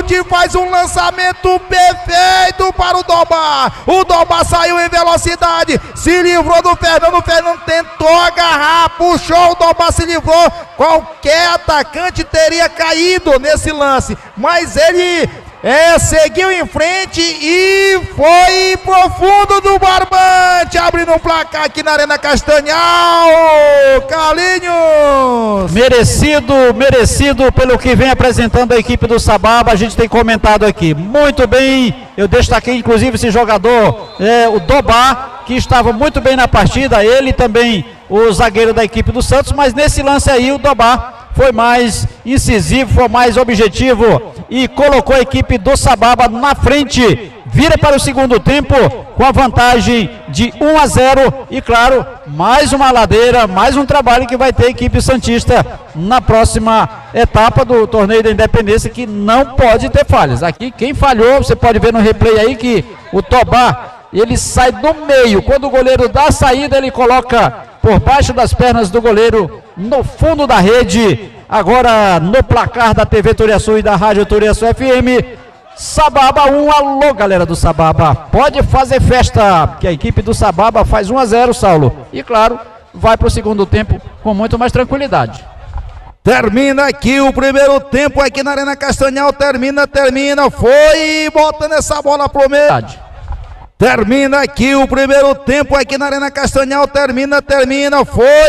chute, faz um lançamento perfeito para o Dobá. O Dobá saiu em velocidade, se livrou do Fernando. O Fernando tentou agarrar, puxou, o Dobá se livrou. Qualquer atacante teria caído nesse lance, mas ele seguiu em frente e foi pro fundo do barbante, abrindo um placar aqui na Arena Castanhal. Carlinhos! Merecido pelo que vem apresentando a equipe do Sababa. A gente tem comentado aqui muito bem. Eu destaquei inclusive esse jogador, o Dobá, que estava muito bem na partida, ele também o zagueiro da equipe do Santos, mas nesse lance aí o Dobá foi mais incisivo, foi mais objetivo e colocou a equipe do Sababa na frente. Vira para o segundo tempo com a vantagem de 1-0 e claro, mais uma ladeira, mais um trabalho que vai ter a equipe santista na próxima etapa do torneio da Independência, que não pode ter falhas. Aqui quem falhou, você pode ver no replay aí que o Tobá, ele sai do meio, quando o goleiro dá a saída ele coloca por baixo das pernas do goleiro no fundo da rede. Agora no placar da TV Turiaçu e da Rádio Turiaçu FM, Sababa 1, alô galera do Sababa, pode fazer festa, que a equipe do Sababa faz 1-0, Saulo, e claro, vai para o segundo tempo com muito mais tranquilidade. Termina aqui o primeiro tempo aqui na Arena Castanhal, termina, foi botando essa bola pro meio. Termina aqui o primeiro tempo aqui na Arena Castanhal, termina, foi